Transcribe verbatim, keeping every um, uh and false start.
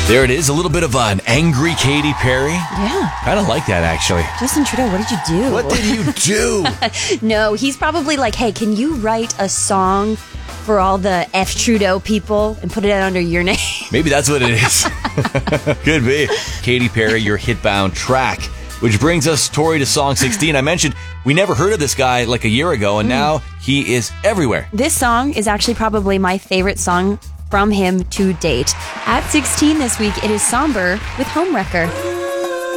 There it is, a little bit of an angry Katy Perry. Yeah. Kind of like that, actually. Justin Trudeau, what did you do? What did you do? No, he's probably like, hey, can you write a song for all the F Trudeau people and put it out under your name? Maybe that's what it is. Could be. Katy Perry, your hit-bound track. Which brings us, Tori, to song sixteen. I mentioned we never heard of this guy like a year ago, and mm. now he is everywhere. This song is actually probably my favorite song from him to date. At sixteen this week, it is Somber with Homewrecker.